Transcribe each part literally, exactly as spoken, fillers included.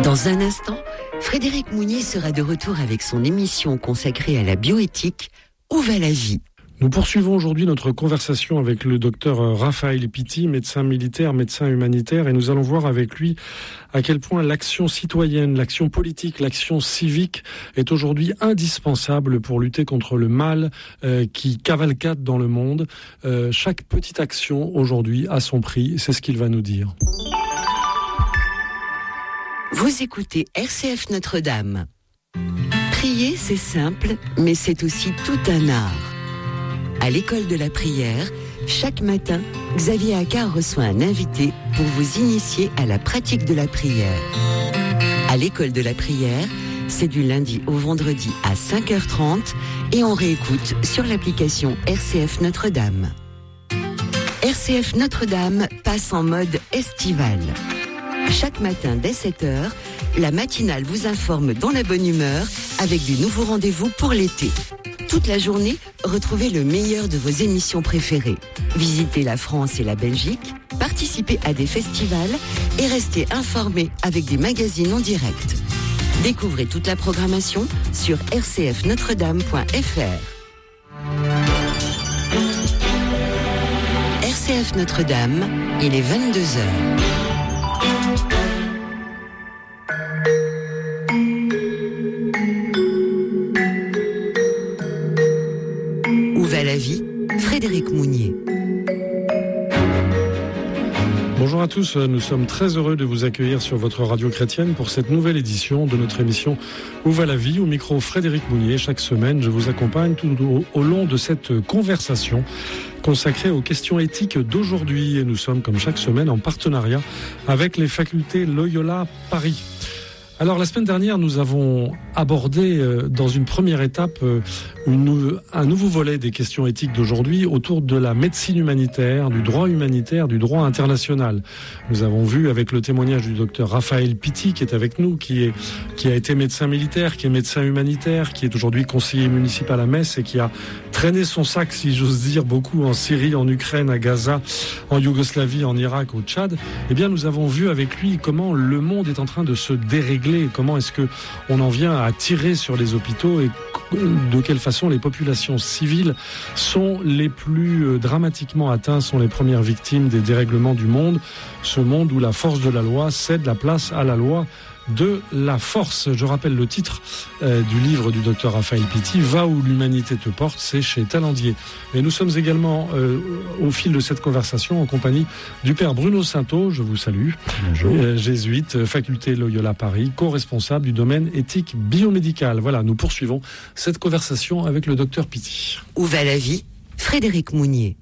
Dans un instant, Frédéric Mounier sera de retour avec son émission consacrée à la bioéthique, Où va la vie ? Nous poursuivons aujourd'hui notre conversation avec le docteur Raphaël Pitti, médecin militaire, médecin humanitaire, et nous allons voir avec lui à quel point l'action citoyenne, l'action politique, l'action civique est aujourd'hui indispensable pour lutter contre le mal euh, qui cavalcade dans le monde. Euh, chaque petite action aujourd'hui a son prix, c'est ce qu'il va nous dire. Vous écoutez R C F Notre-Dame. Prier, c'est simple, mais c'est aussi tout un art. À l'école de la prière, chaque matin, Xavier Accard reçoit un invité pour vous initier à la pratique de la prière. À l'école de la prière, c'est du lundi au vendredi à cinq heures trente et on réécoute sur l'application R C F Notre-Dame. R C F Notre-Dame passe en mode estival. Chaque matin dès sept heures, la matinale vous informe dans la bonne humeur avec du nouveau rendez-vous pour l'été. Toute la journée, retrouvez le meilleur de vos émissions préférées. Visitez la France et la Belgique, participez à des festivals et restez informés avec des magazines en direct. Découvrez toute la programmation sur r c f notre dame point f r. R C F Notre-Dame, il est vingt-deux heures. La vie, Frédéric Mounier. Bonjour à tous, nous sommes très heureux de vous accueillir sur votre radio chrétienne pour cette nouvelle édition de notre émission Où va la vie ? Au micro Frédéric Mounier. Chaque semaine, je vous accompagne tout au, au long de cette conversation consacrée aux questions éthiques d'aujourd'hui. Et nous sommes, comme chaque semaine, en partenariat avec les facultés Loyola Paris. Alors, la semaine dernière, nous avons abordé euh, dans une première étape euh, une, un nouveau volet des questions éthiques d'aujourd'hui autour de la médecine humanitaire, du droit humanitaire, du droit international. Nous avons vu avec le témoignage du docteur Raphaël Pitti qui est avec nous, qui, est, qui a été médecin militaire, qui est médecin humanitaire, qui est aujourd'hui conseiller municipal à Metz et qui a traîné son sac, si j'ose dire, beaucoup en Syrie, en Ukraine, à Gaza, en Yougoslavie, en Irak, au Tchad. Eh bien, nous avons vu avec lui comment le monde est en train de se dérégler. Comment est-ce que on en vient à tirer sur les hôpitaux et de quelle façon les populations civiles sont les plus dramatiquement atteintes, sont les premières victimes des dérèglements du monde, ce monde où la force de la loi cède la place à la loi de la force. Je rappelle le titre euh, du livre du docteur Raphaël Pitti, Va où l'humanité te porte, c'est chez Talendier. Et nous sommes également euh, au fil de cette conversation en compagnie du père Bruno Sainteau, je vous salue. Bonjour. Euh, jésuite, faculté Loyola Paris, co-responsable du domaine éthique biomédicale. Voilà, nous poursuivons cette conversation avec le docteur Pitti. Où va la vie ? Frédéric Mounier.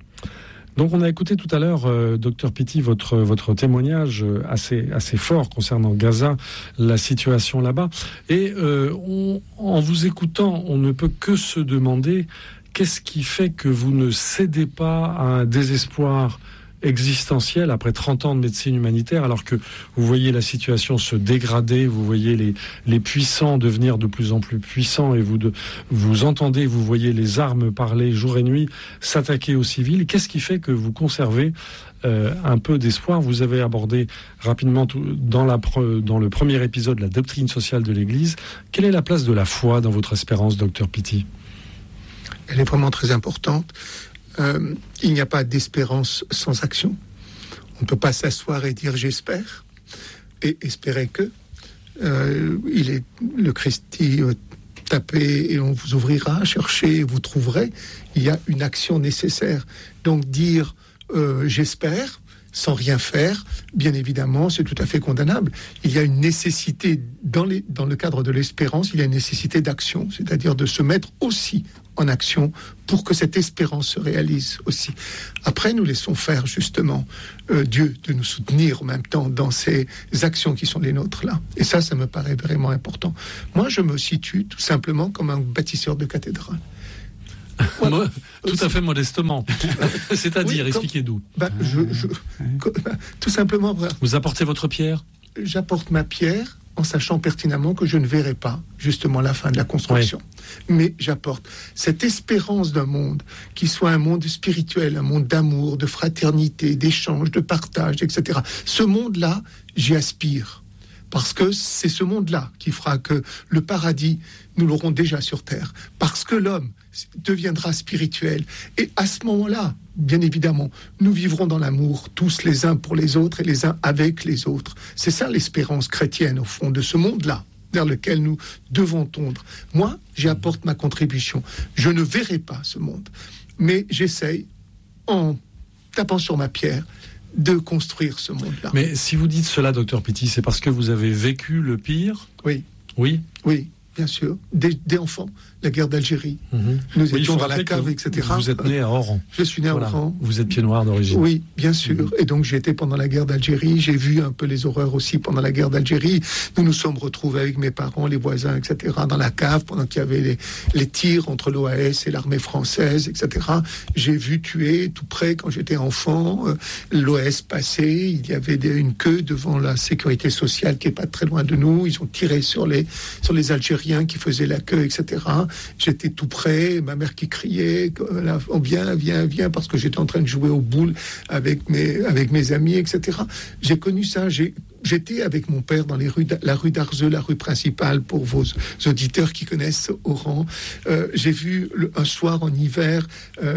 Donc on a écouté tout à l'heure, euh, docteur Pitti, votre votre témoignage assez assez fort concernant Gaza, la situation là-bas. Et euh, on, en vous écoutant, on ne peut que se demander qu'est-ce qui fait que vous ne cédez pas à un désespoir existentielle après trente ans de médecine humanitaire, alors que vous voyez la situation se dégrader, vous voyez les, les puissants devenir de plus en plus puissants et vous, de, vous entendez, vous voyez les armes parler jour et nuit, s'attaquer aux civils. Qu'est-ce qui fait que vous conservez euh, un peu d'espoir ? Vous avez abordé rapidement tout, dans, la, dans le premier épisode la doctrine sociale de l'Église. Quelle est la place de la foi dans votre espérance, docteur Pitti ? Elle est vraiment très importante. Euh, il n'y a pas d'espérance sans action. On ne peut pas s'asseoir et dire j'espère et espérer que euh, il est le Christ dit euh, tapez et on vous ouvrira, cherchez et vous trouverez. Il y a une action nécessaire. Donc dire euh, j'espère sans rien faire, bien évidemment, c'est tout à fait condamnable. Il y a une nécessité dans, les, dans le cadre de l'espérance, il y a une nécessité d'action, c'est-à-dire de se mettre aussi en action pour que cette espérance se réalise aussi. Après, nous laissons faire justement euh, Dieu de nous soutenir en même temps dans ces actions qui sont les nôtres là. Et ça, ça me paraît vraiment important. Moi, je me situe tout simplement comme un bâtisseur de cathédrale. Voilà. Moi, tout à fait modestement. C'est-à-dire, oui, expliquez-nous. Bah, je, je, bah, tout simplement. Bah, vous apportez votre pierre ? J'apporte ma pierre en sachant pertinemment que je ne verrai pas justement la fin de la construction. Oui. Mais j'apporte cette espérance d'un monde qui soit un monde spirituel, un monde d'amour, de fraternité, d'échange, de partage, et cetera. Ce monde-là, j'y aspire. parce que c'est ce monde-là qui fera que le paradis, nous l'aurons déjà sur terre, parce que l'homme deviendra spirituel. Et à ce moment-là, bien évidemment, nous vivrons dans l'amour, tous les uns pour les autres et les uns avec les autres. C'est ça l'espérance chrétienne, au fond, de ce monde-là, vers lequel nous devons tondre. Moi, j'y apporte ma contribution. Je ne verrai pas ce monde, mais j'essaye, en tapant sur ma pierre, de construire ce monde-là. Mais si vous dites cela, docteur Petit, c'est parce que vous avez vécu le pire ? Oui. Oui ? Oui, bien sûr. Dès, dès enfant, la guerre d'Algérie. Mmh. Nous oui, étions dans la cave, et cetera. Vous êtes né à Oran. Je suis né voilà. à Oran. Vous êtes pied noir d'origine. Oui, bien sûr. Mmh. Et donc j'ai été pendant la guerre d'Algérie. J'ai vu un peu les horreurs aussi pendant la guerre d'Algérie. Nous nous sommes retrouvés avec mes parents, les voisins, et cetera, dans la cave pendant qu'il y avait les, les tirs entre l'O A S et l'armée française, et cetera. J'ai vu tuer tout près, quand j'étais enfant, euh, l'O A S passer. Il y avait des, une queue devant la sécurité sociale qui est pas très loin de nous. Ils ont tiré sur les, sur les Algériens qui faisaient la queue, et cetera. J'étais tout près, ma mère qui criait, oh, viens, viens, viens, parce que j'étais en train de jouer aux boules avec mes, avec mes amis, et cetera. J'ai connu ça, j'ai, j'étais avec mon père dans les rues, la rue d'Arzeux, la rue principale, pour vos auditeurs qui connaissent Oran. Euh, j'ai vu le, un soir en hiver,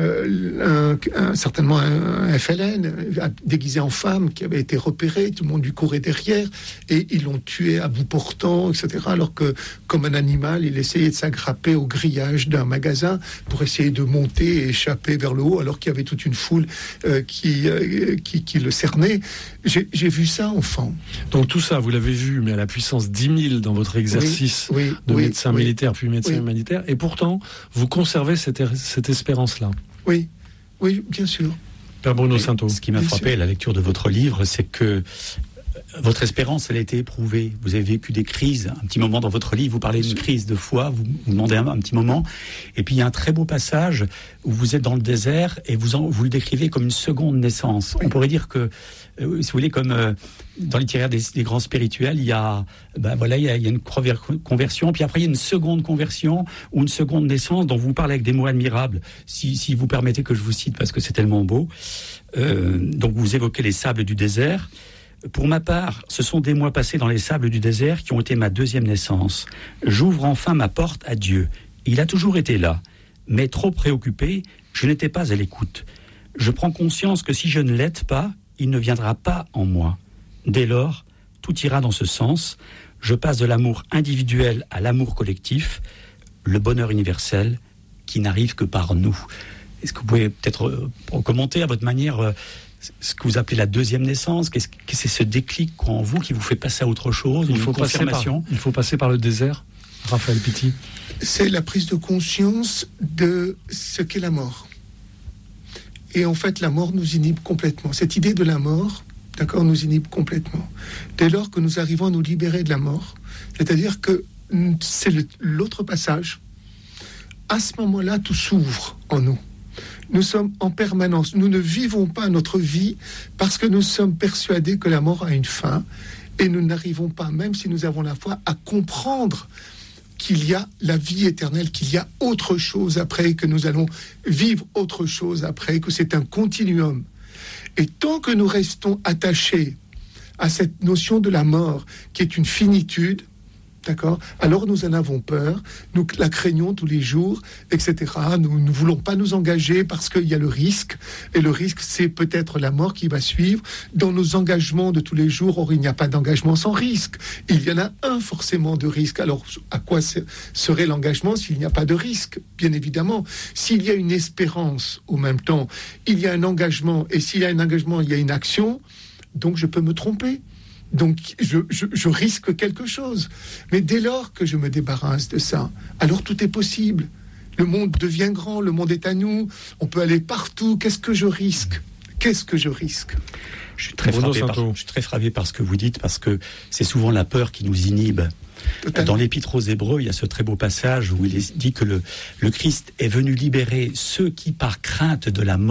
euh, un, un, certainement un, un F L N déguisé en femme qui avait été repéré, tout le monde lui courait derrière, et ils l'ont tué à bout portant, et cetera. Alors que, comme un animal, il essayait de s'aggrapper au grillage d'un magasin pour essayer de monter et échapper vers le haut, alors qu'il y avait toute une foule euh, qui, euh, qui, qui le cernait. J'ai, j'ai vu ça enfant. Donc tout ça, vous l'avez vu, mais à la puissance dix mille dans votre exercice oui, oui, de oui, médecin oui, militaire puis médecin oui. humanitaire, et pourtant, vous conservez cette, cette espérance-là. Oui, oui, bien sûr. Père Bruno Sainteau. Ce qui m'a bien frappé à la lecture de votre livre, c'est que votre espérance, elle a été éprouvée. Vous avez vécu des crises. Un petit moment dans votre livre, vous parlez d'une crise de foi, vous, vous demandez un, un petit moment. Et puis il y a un très beau passage où vous êtes dans le désert et vous, en, vous le décrivez comme une seconde naissance. Oui. On pourrait dire que, euh, si vous voulez, comme euh, dans l'itinéraire des, des grands spirituels, il y a, ben voilà, il y a, il y a une conversion, puis après il y a une seconde conversion ou une seconde naissance dont vous parlez avec des mots admirables. Si, si vous permettez que je vous cite parce que c'est tellement beau. Euh, donc vous évoquez les sables du désert. Pour ma part, ce sont des mois passés dans les sables du désert qui ont été ma deuxième naissance. J'ouvre enfin ma porte à Dieu. Il a toujours été là, mais trop préoccupé, je n'étais pas à l'écoute. Je prends conscience que si je ne l'aide pas, il ne viendra pas en moi. Dès lors, tout ira dans ce sens. Je passe de l'amour individuel à l'amour collectif, le bonheur universel qui n'arrive que par nous. Est-ce que vous pouvez peut-être euh, commenter à votre manière euh, ce que vous appelez la deuxième naissance? Qu'est-ce que c'est ce déclic en vous qui vous fait passer à autre chose? Il faut, passer par, il faut passer par le désert, Raphaël Pitti. C'est la prise de conscience de ce qu'est la mort. Et en fait, la mort nous inhibe complètement. Cette idée de la mort, d'accord, nous inhibe complètement. Dès lors que nous arrivons à nous libérer de la mort, c'est-à-dire que c'est le, l'autre passage, à ce moment-là, tout s'ouvre en nous. Nous sommes en permanence, nous ne vivons pas notre vie parce que nous sommes persuadés que la mort a une fin et nous n'arrivons pas, même si nous avons la foi, à comprendre qu'il y a la vie éternelle, qu'il y a autre chose après, que nous allons vivre autre chose après, que c'est un continuum. Et tant que nous restons attachés à cette notion de la mort qui est une finitude, d'accord, alors nous en avons peur, nous la craignons tous les jours, et cetera. Nous ne voulons pas nous engager parce qu'il y a le risque, et le risque, c'est peut-être la mort qui va suivre. Dans nos engagements de tous les jours, or, il n'y a pas d'engagement sans risque. Il y en a un forcément de risque. Alors, à quoi serait l'engagement s'il n'y a pas de risque? Bien évidemment. S'il y a une espérance au même temps, il y a un engagement, et s'il y a un engagement, il y a une action, donc je peux me tromper. Donc, je, je, je risque quelque chose. Mais dès lors que je me débarrasse de ça, alors tout est possible. Le monde devient grand, le monde est à nous, on peut aller partout. Qu'est-ce que je risque? Qu'est-ce que je risque? Je suis très frappé par, je suis très frappé par ce que vous dites, parce que c'est souvent la peur qui nous inhibe. Totalement. Dans l'Épître aux Hébreux, il y a ce très beau passage où il est dit que le, le Christ est venu libérer ceux qui, par crainte de la mort,